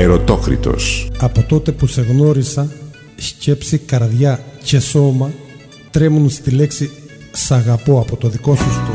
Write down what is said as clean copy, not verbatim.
Ερωτόκριτος. Από τότε που σε γνώρισα, σκέψη, καρδιά και σώμα τρέμουν στη λέξη «σ' αγαπώ» από το δικό σου στόμα.